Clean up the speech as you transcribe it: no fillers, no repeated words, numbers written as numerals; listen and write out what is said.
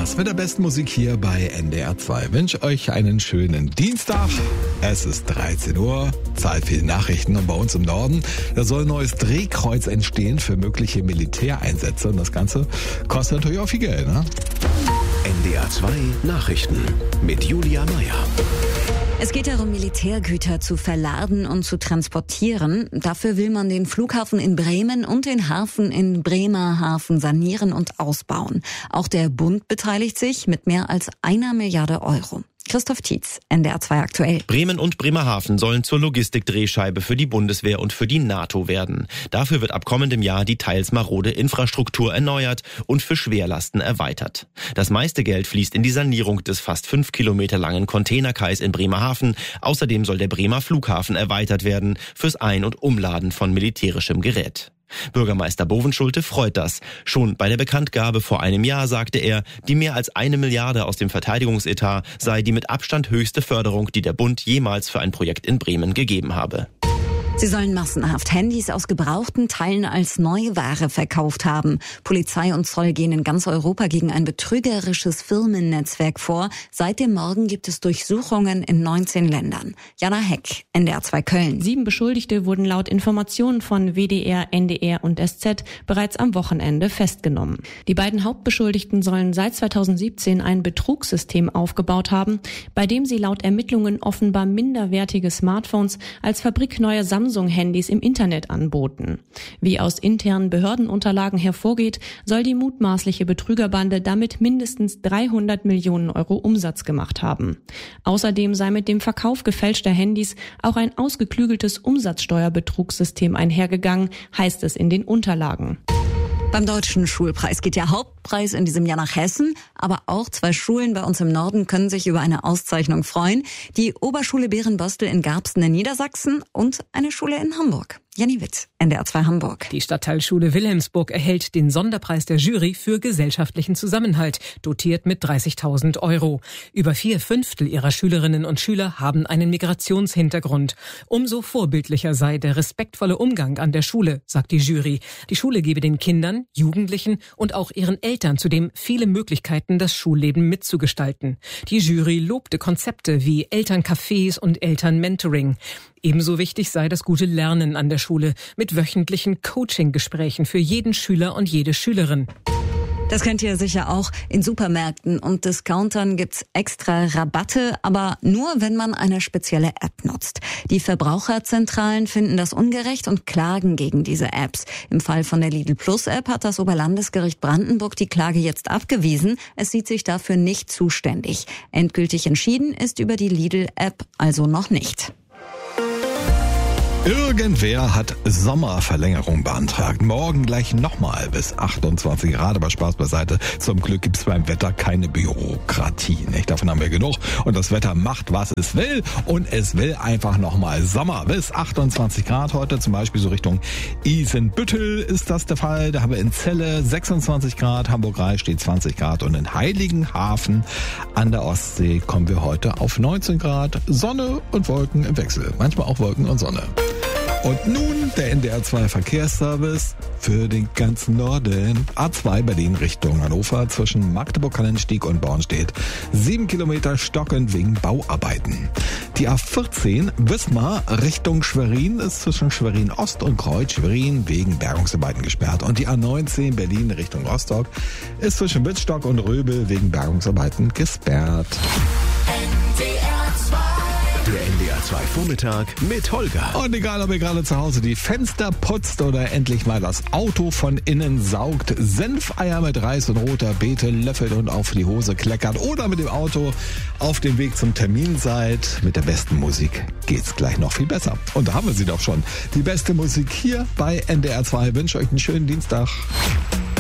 Spaß mit der besten Musik hier bei NDR 2. Ich wünsche euch einen schönen Dienstag. Es ist 13 Uhr, Zeit für die Nachrichten und bei uns im Norden, da soll ein neues Drehkreuz entstehen für mögliche Militäreinsätze und das Ganze kostet natürlich auch viel Geld, ne? NDR 2 Nachrichten mit Julia Meyer. Es geht darum, Militärgüter zu verladen und zu transportieren. Dafür will man den Flughafen in Bremen und den Hafen in Bremerhaven sanieren und ausbauen. Auch der Bund beteiligt sich mit mehr als 1 Milliarde Euro. Christoph Tietz, NDR 2 aktuell. Bremen und Bremerhaven sollen zur Logistikdrehscheibe für die Bundeswehr und für die NATO werden. Dafür wird ab kommendem Jahr die teils marode Infrastruktur erneuert und für Schwerlasten erweitert. Das meiste Geld fließt in die Sanierung des fast 5 Kilometer langen Containerkais in Bremerhaven. Außerdem soll der Bremer Flughafen erweitert werden fürs Ein- und Umladen von militärischem Gerät. Bürgermeister Bovenschulte freut das. Schon bei der Bekanntgabe vor einem Jahr sagte er, die mehr als 1 Milliarde aus dem Verteidigungsetat sei die mit Abstand höchste Förderung, die der Bund jemals für ein Projekt in Bremen gegeben habe. Sie sollen massenhaft Handys aus gebrauchten Teilen als Neuware verkauft haben. Polizei und Zoll gehen in ganz Europa gegen ein betrügerisches Firmennetzwerk vor. Seit dem Morgen gibt es Durchsuchungen in 19 Ländern. Jana Heck, NDR 2 Köln. 7 Beschuldigte wurden laut Informationen von WDR, NDR und SZ bereits am Wochenende festgenommen. Die beiden Hauptbeschuldigten sollen seit 2017 ein Betrugssystem aufgebaut haben, bei dem sie laut Ermittlungen offenbar minderwertige Smartphones als fabrikneue Samsung-Handys im Internet anboten. Wie aus internen Behördenunterlagen hervorgeht, soll die mutmaßliche Betrügerbande damit mindestens 300 Millionen Euro Umsatz gemacht haben. Außerdem sei mit dem Verkauf gefälschter Handys auch ein ausgeklügeltes Umsatzsteuerbetrugssystem einhergegangen, heißt es in den Unterlagen. Beim Deutschen Schulpreis geht der Hauptpreis in diesem Jahr nach Hessen, aber auch 2 Schulen bei uns im Norden können sich über eine Auszeichnung freuen. Die Oberschule Berenbostel in Garbsten in Niedersachsen und eine Schule in Hamburg. Jenny Witt, NDR 2 Hamburg. Die Stadtteilschule Wilhelmsburg erhält den Sonderpreis der Jury für gesellschaftlichen Zusammenhalt, dotiert mit 30.000 Euro. Über 4/5 ihrer Schülerinnen und Schüler haben einen Migrationshintergrund. Umso vorbildlicher sei der respektvolle Umgang an der Schule, sagt die Jury. Die Schule gebe den Kindern, Jugendlichen und auch ihren Eltern zudem viele Möglichkeiten, das Schulleben mitzugestalten. Die Jury lobte Konzepte wie Elterncafés und Elternmentoring. Ebenso wichtig sei das gute Lernen an der Schule mit wöchentlichen Coaching-Gesprächen für jeden Schüler und jede Schülerin. Das kennt ihr sicher auch. In Supermärkten und Discountern gibt's extra Rabatte, aber nur, wenn man eine spezielle App nutzt. Die Verbraucherzentralen finden das ungerecht und klagen gegen diese Apps. Im Fall von der Lidl Plus App hat das Oberlandesgericht Brandenburg die Klage jetzt abgewiesen. Es sieht sich dafür nicht zuständig. Endgültig entschieden ist über die Lidl App also noch nicht. Irgendwer hat Sommerverlängerung beantragt. Morgen gleich nochmal bis 28 Grad, aber Spaß beiseite. Zum Glück gibt's beim Wetter keine Bürokratie, nicht? Davon haben wir genug. Und das Wetter macht, was es will. Und es will einfach nochmal Sommer. Bis 28 Grad heute, zum Beispiel so Richtung Isenbüttel ist das der Fall. Da haben wir in Celle 26 Grad, Hamburg-Rhein steht 20 Grad und in Heiligenhafen an der Ostsee kommen wir heute auf 19 Grad. Sonne und Wolken im Wechsel. Manchmal auch Wolken und Sonne. Und nun der NDR 2 Verkehrsservice für den ganzen Norden. A2 Berlin Richtung Hannover zwischen Magdeburg-Hallenstieg und Bornstedt. 7 Kilometer stockend wegen Bauarbeiten. Die A14 Wismar Richtung Schwerin ist zwischen Schwerin Ost und Kreuz Schwerin wegen Bergungsarbeiten gesperrt. Und die A19 Berlin Richtung Rostock ist zwischen Wittstock und Röbel wegen Bergungsarbeiten gesperrt. Der NDR 2 Vormittag mit Holger. Und egal, ob ihr gerade zu Hause die Fenster putzt oder endlich mal das Auto von innen saugt, Senfeier mit Reis und roter Beete löffelt und auf die Hose kleckert oder mit dem Auto auf dem Weg zum Termin seid, mit der besten Musik geht's gleich noch viel besser. Und da haben wir sie doch schon. Die beste Musik hier bei NDR 2. Ich wünsche euch einen schönen Dienstag.